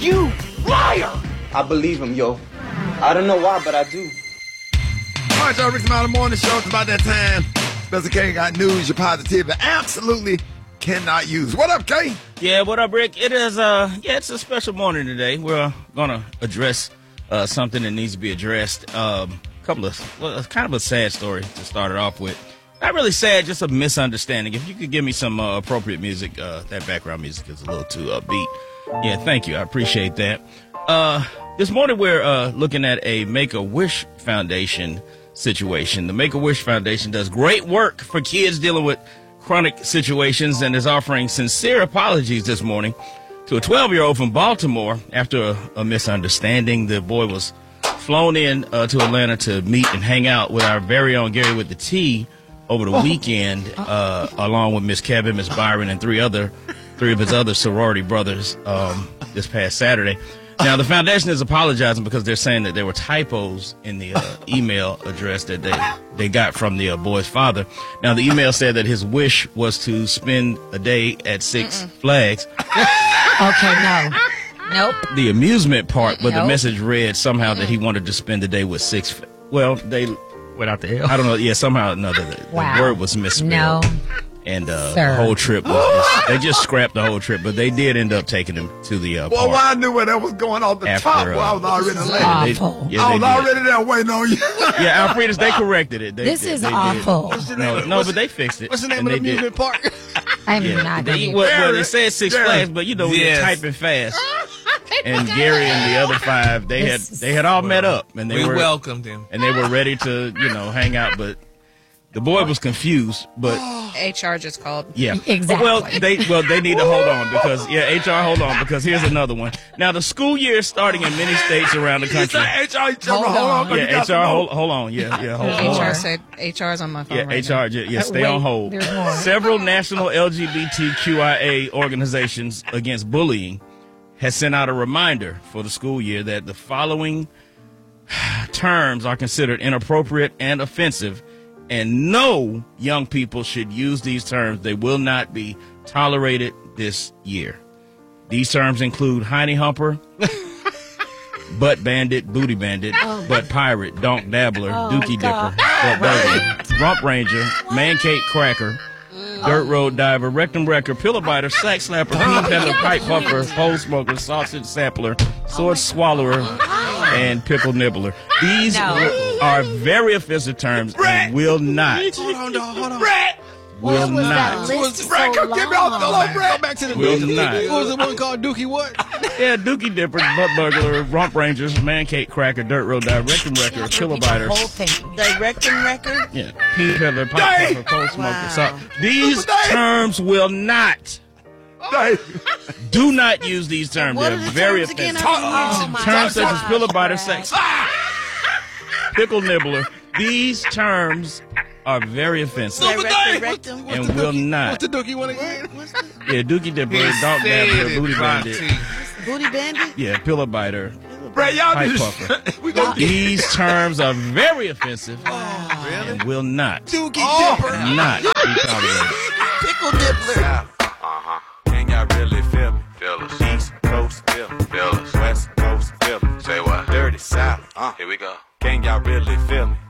You liar! I believe him, yo. I don't know why, but I do. All right, y'all, Rick Smiley Morning Show. It's about that time. Spencer K got news you're positive and absolutely cannot use. What up, Kay? Yeah, what up, Rick? It is, it's a special morning today. We're going to address something that needs to be addressed. Kind of a sad story to start it off with. Not really sad, just a misunderstanding. If you could give me some appropriate music, that background music is a little too upbeat. Yeah, thank you. I appreciate that. This morning we're looking at a Make-A-Wish Foundation situation. The Make-A-Wish Foundation does great work for kids dealing with chronic situations and is offering sincere apologies this morning to a 12-year-old from Baltimore after a misunderstanding. The boy was flown in to Atlanta to meet and hang out with our very own Gary with the T over the weekend, along with Miss Kevin, Miss Byron, and three of his other sorority brothers this past Saturday. Now, the foundation is apologizing because they're saying that there were typos in the email address that they got from the boy's father. Now, the email said that his wish was to spend a day at Six Flags. Okay, no. Nope. The amusement part, but the message read somehow that he wanted to spend the day with they without the L. I don't know. Yeah, somehow or another, the word was misspelled. No. And the whole trip they just scrapped the whole trip, but they did end up taking him to the park. Well, I knew where that was going off the top. Well, I was already late. I was already there waiting on you. Yeah, Alfredas, they corrected it. This is awful. But they fixed it. What's the name of the amusement park? I'm not going to. Well, they said Six Flags, but you know, you're typing fast. And Gary and the other five, they had all met up, and we welcomed him, and they were ready to ready hang out, but the boy was confused. But HR just called. Yeah, exactly. Well, they need to hold on because hold on because here's another one. Now the school year is starting in many states around the country. Hold on. Yeah, HR, hold on. Yeah, hold on. HR said HR's on my phone. Yeah, HR. Yeah, stay on hold. Several national LGBTQIA organizations against bullying has sent out a reminder for the school year that the following terms are considered inappropriate and offensive, and no young people should use these terms. They will not be tolerated this year. These terms include hiney humper, butt bandit, booty bandit, butt pirate, donk dabbler, dookie dipper, butt burglar, rump ranger, man cake cracker, dirt road diver, rectum wrecker, pillow biter, sack slapper, peen peddler, pipe pumper, pole smoker, sausage sampler, sword swallower, and pickle nibbler. These are very offensive terms and will not. Hold on. Will not. Brett, come get me off the low, Brett. Back to the Will music. not. What was the one called Dookie what? Yeah, dookie dippers, butt burglar, rump rangers, man cake cracker, dirt road diver, rectum wrecker, pillow biter. The rectum record? Yeah, peen peddler, pipe pumper, pole smoker. So these terms will not. Do not use these terms. They're very offensive. Terms such as pillow biter, sex, pickle nibbler. These terms are very offensive and will not. What's the Dookie one again? Yeah, dookie dipper, dog dabbler, booty bandit. Booty bandit? Yeah, pillow biter. Brett, y'all Pipe just puffer. These terms are very offensive and will not. Dookie dipper. Not be tolerated. Pickle nibbler. Can y'all really feel me? Feel us. East Coast, feel me. Feel us. West Coast, feel me. Say what? Dirty South. Here we go. Can y'all really feel me?